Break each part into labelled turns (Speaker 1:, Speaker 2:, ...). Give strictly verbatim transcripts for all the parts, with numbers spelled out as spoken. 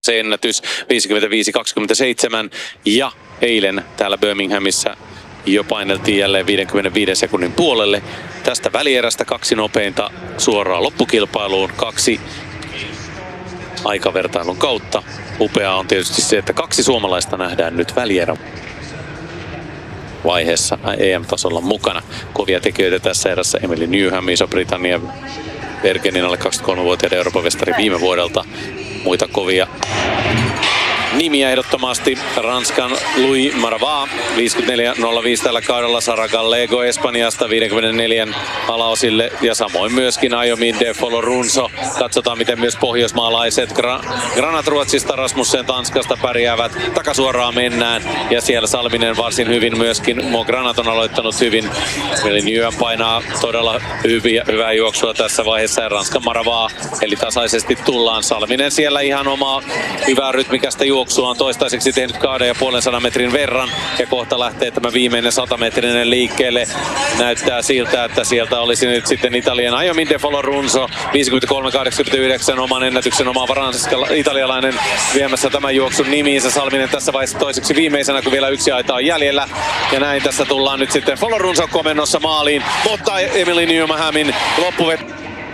Speaker 1: se ennätys viisikymmentäviisi kaksikymmentäseitsemän ja eilen täällä Birminghamissa jo paineltiin jälleen viidenkymmenenviiden sekunnin puolelle. Tästä välierästä kaksi nopeinta suoraan loppukilpailuun, kaksi aikavertailun kautta. Upeaa on tietysti se, että kaksi suomalaista nähdään nyt välierä vaiheessa E M-tasolla mukana. Kovia tekijöitä tässä erässä: Emily Newham, Iso-Britannia, Bergenin alle kaksikymmentäkolmevuotiaiden Euroopan mestari viime vuodelta. Muita kovia nimiä ehdottomasti: Ranskan Louis Marava, viisikymmentäneljä nolla viisi tällä kaudella, Sara Gallego Espanjasta viisikymmentäneljä alaosille, ja samoin myöskin Ayomin de Folorunso. Katsotaan, miten myös pohjoismaalaiset Gra- Granat Ruotsista, Rasmussen Tanskasta pärjäävät. Takasuoraan mennään, ja siellä Salminen varsin hyvin myöskin. Mo Granat on aloittanut hyvin. Eli Newham painaa todella hyviä, hyvää juoksua tässä vaiheessa, ja Ranskan Maravaa, eli tasaisesti tullaan. Salminen siellä ihan omaa hyvää rytmikästä juoksua on toistaiseksi tehnyt kahden ja puolen sadan metrin verran, ja kohta lähtee tämä viimeinen satametrinen liikkeelle. Näyttää siltä, että sieltä olisi nyt sitten Italian Ayomin de Folorunso viisikymmentäkolme kahdeksankymmentäyhdeksän oman ennätyksen omaava italialainen viemässä tämän juoksun nimiinsä. Salminen tässä vaiheessa toiseksi viimeisenä, kun vielä yksi aita on jäljellä, ja näin tässä tullaan nyt sitten Folorunso komennossa maaliin, mutta Emily Newhamin loppuvet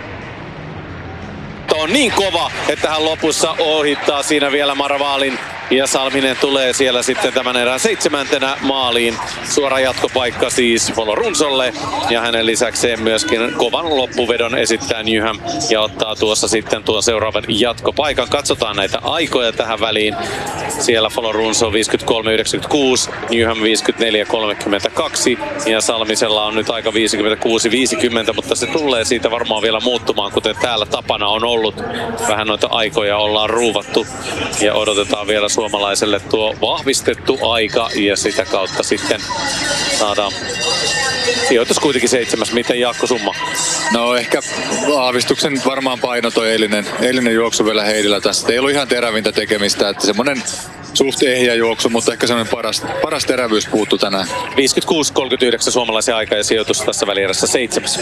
Speaker 1: on niin kova, että hän lopussa ohittaa siinä vielä Maravalin, ja Salminen tulee siellä sitten tämän erään seitsemäntenä maaliin. Suora jatkopaikka siis Folorunsolle, ja hänen lisäkseen myöskin kovan loppuvedon esittää Newham ja ottaa tuossa sitten tuon seuraavan jatkopaikan. Katsotaan näitä aikoja tähän väliin. Siellä Folorunso viisikymmentäkolme yhdeksänkymmentäkuusi, Newham viisikymmentäneljä kolmekymmentäkaksi, ja Salmisella on nyt aika viisikymmentäkuusi viisikymmentä, mutta se tulee siitä varmaan vielä muuttumaan, kuten täällä tapana on ollut. Vähän noita aikoja ollaan ruuvattu, ja odotetaan vielä suomalaiselle tuo vahvistettu aika, ja sitä kautta sitten saadaan sijoitus kuitenkin seitsemäs. Miten, Jaakko, summa?
Speaker 2: No ehkä vahvistuksen varmaan paino toi eilinen, eilinen juoksu vielä Heidillä tässä. Ei ollut ihan terävintä tekemistä, että semmonen suht ehjä juoksu, mutta ehkä semmoinen paras, paras terävyys puuttu tänään.
Speaker 1: viisikymmentäkuusi kolmekymmentäyhdeksän suomalaisen aika ja sijoitus tässä välierässä seitsemäs.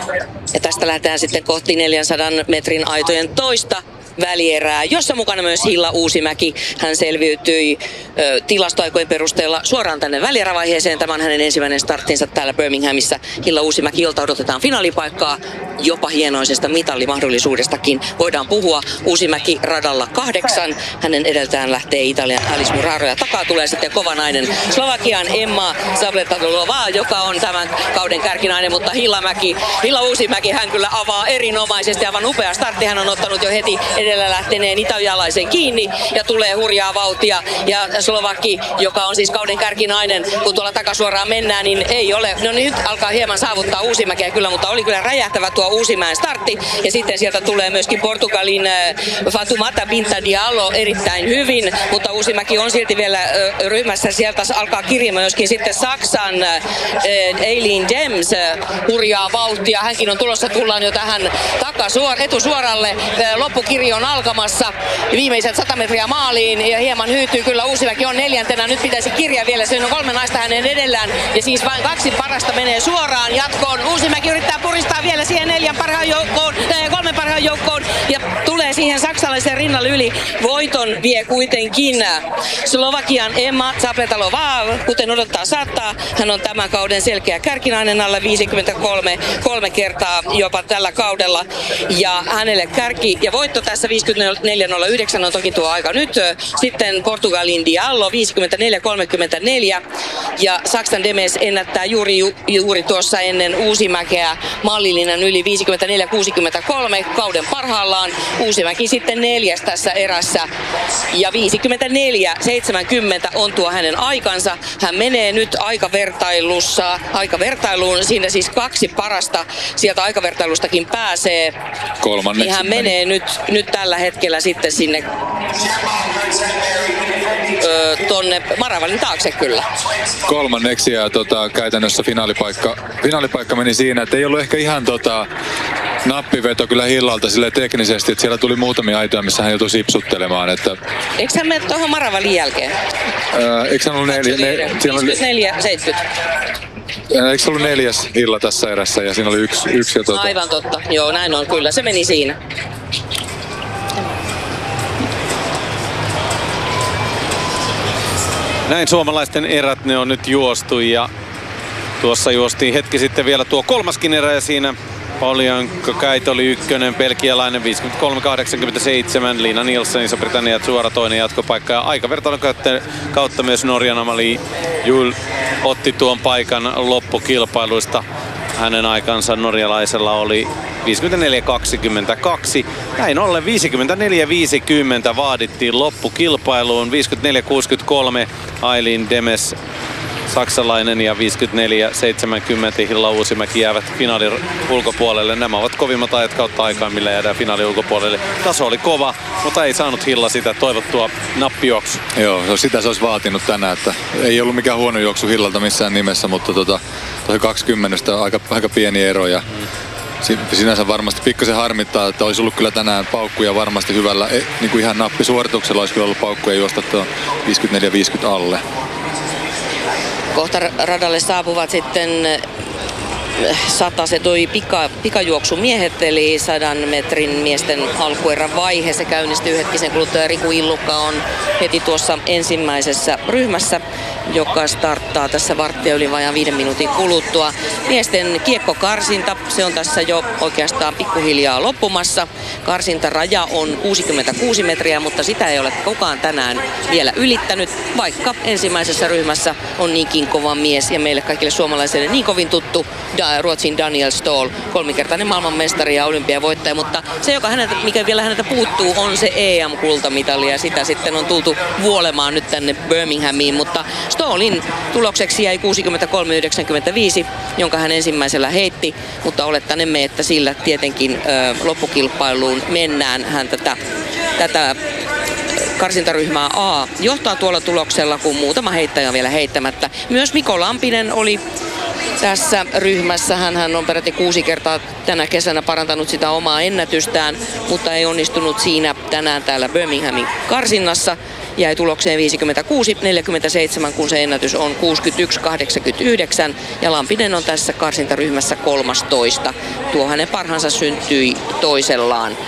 Speaker 3: Ja tästä lähdetään sitten kohti neljänsadan metrin aitojen toista välierää, jossa mukana myös Hilla Uusimäki. Hän selviytyi ö, tilastoaikojen perusteella suoraan tänne välierävaiheeseen. Tämä on hänen ensimmäinen starttinsa täällä Birminghamissa. Hilla Uusimäki, jolta odotetaan finaalipaikkaa, jopa hienoisesta mitallimahdollisuudestakin voidaan puhua. Uusimäki radalla kahdeksan. Hänen edeltään lähtee Italian Alice Muraro, ja takaa tulee sitten kova nainen Slovakian Emma Zapletalova, joka on tämän kauden kärkinainen, mutta Hilla, Mäki, Hilla Uusimäki, hän kyllä avaa erinomaisesti. Aivan upea startti, hän on ottanut jo heti edellä lähteneen italialaisen kiinni ja tulee hurjaa vauhtia, ja Slovakki, joka on siis kauden kärkinainen, kun tuolla takasuoraan mennään, niin ei ole, no niin, nyt alkaa hieman saavuttaa Uusimäkeä kyllä, mutta oli kyllä räjähtävä tuo Uusimäen startti, ja sitten sieltä tulee myöskin Portugalin äh, Fatoumata Binta Diallo erittäin hyvin, mutta Uusimäki on silti vielä äh, ryhmässä. Sieltä alkaa kirjaamaan myöskin sitten Saksan äh, Eileen Dems äh, hurjaa vauhtia, hänkin on tulossa, tullaan jo tähän takasuor, etusuoralle, äh, loppukirja on alkamassa, viimeiset sata metriä maaliin, ja hieman hyytyy kyllä. Uusimäki on neljäntenä, nyt pitäisi kirja vielä, siinä on kolme naista hänen edellään, ja siis vain kaksi parasta menee suoraan jatkoon. Uusimäki yrittää puristaa vielä siihen neljän parhaan joukkoon, kolmen parhaan joukkoon, ja tulee siihen saksalaisen rinnalle yli. Voiton vie kuitenkin Slovakian Emma Zapletalova, kuten odottaa saattaa. Hän on tämän kauden selkeä kärkinainen, alle viisikymmentäkolme kolme kertaa jopa tällä kaudella, ja hänelle kärki ja voitto tässä viisikymmentäneljä nolla yhdeksän on toki tuo aika nyt. Sitten Portugalin Diallo viisikymmentäneljä kolmekymmentäneljä, ja Saksan Demes ennättää juuri, ju, juuri tuossa ennen Uusimäkeä mallillinen yli viisikymmentäneljä kuusikymmentäkolme kauden parhaillaan. Uusimäki sitten neljäs tässä erässä, ja viisikymmentäneljä seitsemänkymmentä on tuo hänen aikansa. Hän menee nyt aikavertailussa, aikavertailuun, siinä siis kaksi parasta sieltä aikavertailustakin pääsee.
Speaker 2: Kolmanneksi.
Speaker 3: Hän menee nyt, nyt tällä hetkellä sitten sinne ö, tonne Maravalin taakse kyllä.
Speaker 2: Kolmanneksi, ja tota, käytännössä finaalipaikka, finaalipaikka meni siinä, että ei ollut ehkä ihan tota, nappiveto kyllä Hillalta sille teknisesti, että siellä tuli muutamia aitoja, missä hän joutui sipsuttelemaan. Että
Speaker 3: eikö hän mene tuohon Maravalin jälkeen?
Speaker 2: Ää, eikö hän ollut neljä? Ne,
Speaker 3: viisikymmentäneljä seitsemänkymmentä.
Speaker 2: Eikö se ollut neljäs Hilla tässä erässä, ja siinä oli yksi, yksi ja tota.
Speaker 3: Aivan totta, joo näin on kyllä, se meni siinä.
Speaker 1: Näin suomalaisten erät ne on nyt juostu ja tuossa juostiin hetki sitten vielä tuo kolmaskin erä ja siinä Paulianko Käit oli ykkönen, belgialainen viisikymmentäkolme kahdeksankymmentäseitsemän, Liina Nielsen, Iso-Britannia suora toinen jatkopaikka ja aikavertailun kautta myös Norjan Amalie Juul otti tuon paikan loppukilpailuista. Hänen aikansa norjalaisella oli viisikymmentäneljä kaksikymmentäkaksi. Näin ollen viisikymmentäneljä viisikymmentä vaadittiin loppukilpailuun. viisikymmentäneljä kuusikymmentäkolme Aileen Demes saksalainen ja viisikymmentäneljä seitsemänkymmentä Hilla Uusimäki jäävät finaalin ulkopuolelle. Nämä ovat kovimmat ajat kautta aikaa, millä jäädään finaalin ulkopuolelle. Taso oli kova, mutta ei saanut Hilla sitä toivottua nappijuoksu.
Speaker 2: Joo, sitä se olisi vaatinut tänään, että ei ollut mikään huono juoksu Hillalta missään nimessä, mutta tota, toi kaksikymmentä on aika, aika pieni ero ja sinänsä varmasti pikkasen harmittaa, että olisi ollut kyllä tänään paukkuja varmasti hyvällä, niin kuin ihan nappisuorituksella olisi kyllä ollut paukkuja juosta tuon viisikymmentäneljä viisikymmentä alle.
Speaker 3: Kohta radalle saapuvat sitten sataset toi pika, pikajuoksumiehet, eli sadan metrin miesten alkuerän vaihe. Se käynnistyy hetkisen kuluttua. Riku Illukka on heti tuossa ensimmäisessä ryhmässä, joka starttaa tässä varttia yli vajaan viiden minuutin kuluttua. Miesten kiekkokarsinta, se on tässä jo oikeastaan pikkuhiljaa loppumassa. Karsintaraja on kuusikymmentäkuusi metriä, mutta sitä ei ole kukaan tänään vielä ylittänyt, vaikka ensimmäisessä ryhmässä on niinkin kova mies ja meille kaikille suomalaisille niin kovin tuttu Ruotsin Daniel Ståhl, kolmikertainen maailmanmestari ja olympiavoittaja, mutta se, joka häneltä, mikä vielä häneltä puuttuu, on se E M-kultamitali ja sitä sitten on tultu vuolemaan nyt tänne Birminghamiin, mutta Ståhlin tulokseksi jäi kuusikymmentäkolme yhdeksänkymmentäviisi, jonka hän ensimmäisellä heitti, mutta olettanemme, että sillä tietenkin ö, loppukilpailuun mennään. Hän tätä, tätä karsintaryhmää A johtaa tuolla tuloksella, kun muutama heittäjä on vielä heittämättä. Myös Mikko Lampinen oli tässä ryhmässä. Hän on peräti kuusi kertaa tänä kesänä parantanut sitä omaa ennätystään, mutta ei onnistunut siinä tänään täällä Birminghamin karsinnassa. Jäi tulokseen viisikymmentäkuusi neljäkymmentäseitsemän, kun se ennätys on kuusikymmentäyksi kahdeksankymmentäyhdeksän ja Lampinen on tässä karsintaryhmässä kolmastoista. Tuo hänen parhaansa syntyi toisellaan.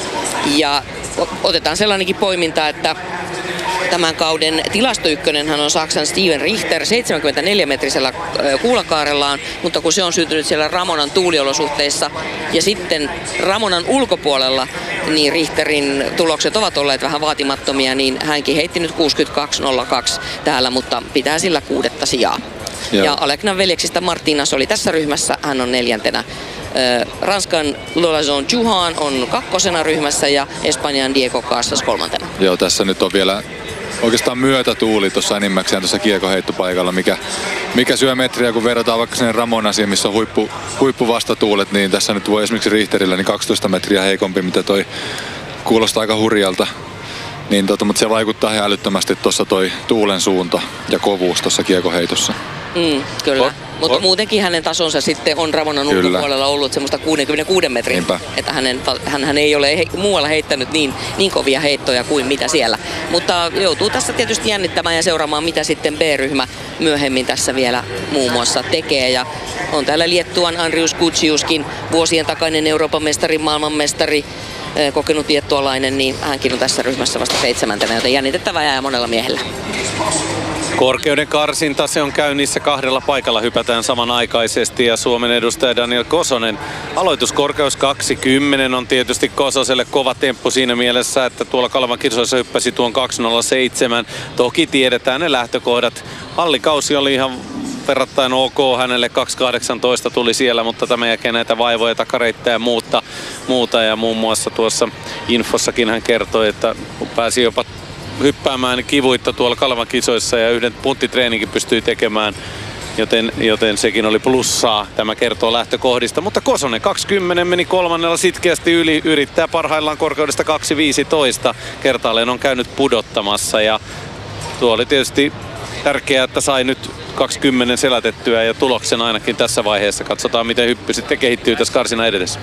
Speaker 3: Ja otetaan sellainenkin poiminta, että tämän kauden tilastoykkönenhän on Saksan Steven Richter seitsemänkymmentäneljä metrisellä kuulakaarellaan, mutta kun se on syntynyt siellä Ramonan tuuliolosuhteissa ja sitten Ramonan ulkopuolella, niin Richterin tulokset ovat olleet vähän vaatimattomia, niin hänkin heitti nyt kuusikymmentäkaksi nolla kaksi täällä, mutta pitää sillä kuudetta sijaa. Joo. Ja Aleknan veljeksistä Martinas oli tässä ryhmässä, hän on neljäntenä. Ranskan Lolazon Juhan on kakkosena ryhmässä ja Espanjan Diego Casas kolmantena.
Speaker 2: Joo, tässä nyt on vielä oikeastaan myötätuuli tuossa enimmäkseen tuossa kiekoheittopaikalla, mikä, mikä syö metriä, kun verrataan vaikka sinne Ramonasiin, missä on huippu, huippuvastatuulet, niin tässä nyt voi esimerkiksi Richterillä niin kaksitoista metriä heikompi, mitä toi kuulostaa aika hurjalta. Niin tota, mutta se vaikuttaa ihan älyttömästi tuossa toi tuulen suunta ja kovuus tuossa kiekoheitossa.
Speaker 3: Mm, kyllä.
Speaker 1: Or,
Speaker 3: Mutta
Speaker 1: or.
Speaker 3: muutenkin hänen tasonsa sitten on Ramonan kyllä. ulkopuolella ollut semmoista kuusikymmentäkuusi metrin. Niinpä. Että hänen, hän, hän ei ole he, muualla heittänyt niin, niin kovia heittoja kuin mitä siellä. Mutta joutuu tässä tietysti jännittämään ja seuraamaan, mitä sitten B-ryhmä myöhemmin tässä vielä muun muassa tekee. Ja on täällä Liettuan Andrius Kutsiuskin, vuosien takainen Euroopan mestari, maailmanmestari, kokenut liettualainen, niin hänkin on tässä ryhmässä vasta seitsemäntenä, joten jännitettävää jää monella miehellä.
Speaker 1: Korkeuden karsinta, se on käynnissä, kahdella paikalla hypätään samanaikaisesti ja Suomen edustaja Daniel Kosonen. Aloituskorkeus kaksikymmentä on tietysti Kososelle kova temppu siinä mielessä, että tuolla Kalevan kisoissa hyppäsi tuon kaksi nolla seitsemän. Toki tiedetään ne lähtökohdat. Hallikausi oli ihan verrattain ok hänelle, kaksi kahdeksantoista tuli siellä, mutta tämän jälkeen näitä vaivoja, takareittää ja muuta, muuta ja muun muassa tuossa infossakin hän kertoi, että pääsi jopa hyppäämään kivuitta tuolla Kalevan kisoissa ja yhden punttitreeninkin pystyi tekemään, joten, joten sekin oli plussaa. Tämä kertoo lähtökohdista, mutta Kosonen kaksikymmentä meni kolmannella sitkeästi yli, yrittää parhaillaan korkeudesta kaksi viisitoista. Kertaalleen on käynyt pudottamassa ja tuo oli tietysti tärkeää, että sai nyt kaksikymmentä selätettyä ja tuloksen ainakin tässä vaiheessa. Katsotaan, miten hyppy sitten kehittyy tässä karsinan edessä.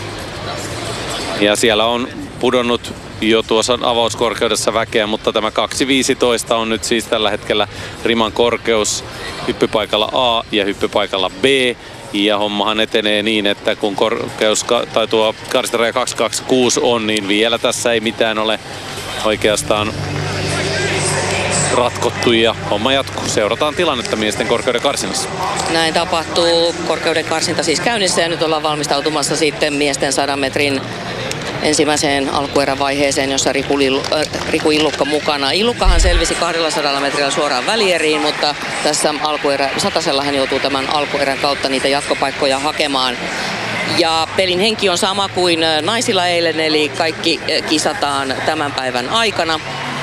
Speaker 1: Ja siellä on pudonnut jo tuossa avauskorkeudessa väkeä, mutta tämä kaksi viisitoista on nyt siis tällä hetkellä riman korkeus hyppypaikalla A ja hyppypaikalla B. Ja hommahan etenee niin, että kun korkeus tai tuo karsintaraja kaksi kaksikymmentäkuusi on, niin vielä tässä ei mitään ole oikeastaan ratkottu ja homma jatkuu. Seurataan tilannetta miesten korkeuden karsinnassa.
Speaker 3: Näin tapahtuu. Korkeuden karsinta siis käynnissä ja nyt ollaan valmistautumassa sitten miesten sadan metrin ensimmäiseen alkuerävaiheeseen, jossa Riku, Lillu, äh, Riku Illukka mukana. Illukkahan selvisi kaksisataa metrillä suoraan välieriin, mutta tässä alkuerä, satasella hän joutuu tämän alkuerän kautta niitä jatkopaikkoja hakemaan. Ja pelin henki on sama kuin naisilla eilen, eli kaikki kisataan tämän päivän aikana.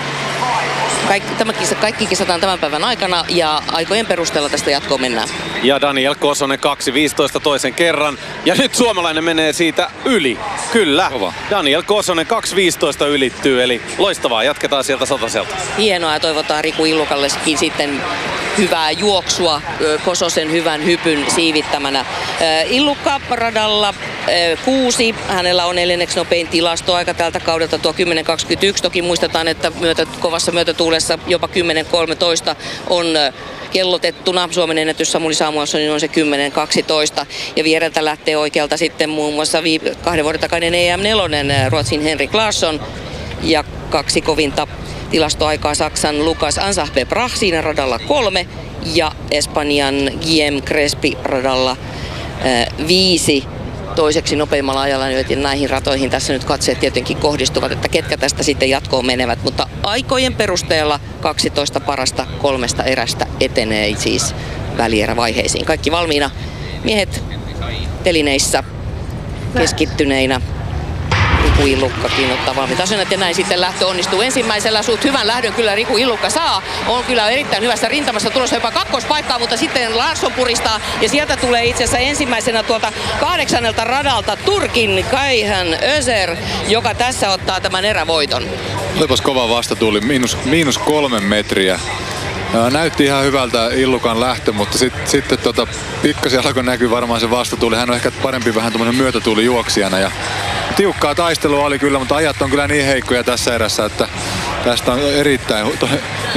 Speaker 3: Kaikki, tämä kisa, kaikki kisataan tämän päivän aikana ja aikojen perusteella tästä jatkoon mennään.
Speaker 1: Ja Daniel Kosonen kaksi viisitoista toisen kerran. Ja nyt suomalainen menee siitä yli. Kyllä.
Speaker 2: Kova.
Speaker 1: Daniel Kosonen kaksi viisitoista ylittyy, eli loistavaa. Jatketaan sieltä sataselta.
Speaker 3: Hienoa ja toivotaan Riku Illukallekin sitten hyvää juoksua Kososen hyvän hypyn siivittämänä. Illukka radalla kuusi. Hänellä on neljänneksi nopein tilastoaika tältä kaudelta tuo kymmenen kaksikymmentäyksi. Toki muistetaan, että myötä, kovassa myötätuulessa jopa kymmenen kolmetoista on kellotettuna. Suomen ennätys Samuli Samuelssonin on se kymmenen kaksitoista. Ja viereltä lähtee oikealta sitten muun muassa viime, kahden vuoden takainen E M neljä Ruotsin Henrik Larsson. Ja kaksi kovinta tilastoaikaa Saksan Lukas Ansahbe Brach siinä radalla kolme. Ja Espanjan Guillem Crespi radalla äh, viisi. Toiseksi nopeimmalla ajalla, joten näihin ratoihin tässä nyt katseet tietenkin kohdistuvat, että ketkä tästä sitten jatkoon menevät. Mutta aikojen perusteella kaksitoista parasta kolmesta erästä etenee siis välierävaiheisiin. Kaikki valmiina. Miehet telineissä keskittyneinä. Riku Illukkakin ottaa valmiita asennat ja näin sitten lähtö onnistuu ensimmäisellä. Suht hyvän lähdön kyllä Riku Illukka saa. On kyllä erittäin hyvässä rintamassa tulossa jopa kakkospaikkaa, mutta sitten Larsson puristaa ja sieltä tulee itse asiassa ensimmäisenä tuolta kahdeksannelta radalta Turkin Kaihan Özer, joka tässä ottaa tämän erävoiton.
Speaker 2: Olipas kova vastatuuli, miinus, miinus kolme metriä. Näytti ihan hyvältä Illukan lähtö, mutta sitten sit, tota, pikkasen alkoi näkyy varmaan se vastatuuli. Hän on ehkä parempi vähän tuommoisen myötätuulijuoksijana. Ja tiukkaa taistelua oli kyllä, mutta ajat on kyllä niin heikkoja tässä erässä, että tästä on erittäin